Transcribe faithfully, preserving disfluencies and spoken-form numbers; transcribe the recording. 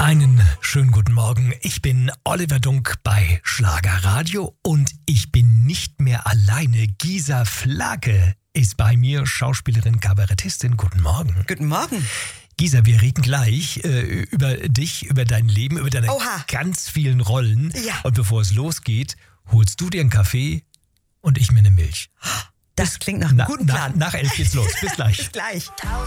Einen schönen guten Morgen. Ich bin Oliver Dunk bei Schlagerradio und ich bin nicht mehr alleine. Gisa Flake ist bei mir, Schauspielerin, Kabarettistin. Guten Morgen. Guten Morgen. Gisa, wir reden gleich äh, über dich, über dein Leben, über deine Oha. ganz vielen Rollen. Ja. Und bevor es losgeht, holst du dir einen Kaffee und ich mir eine Milch. Das klingt nach einem Na, guten nach, Plan. nach elf geht's los. Bis gleich. Bis gleich.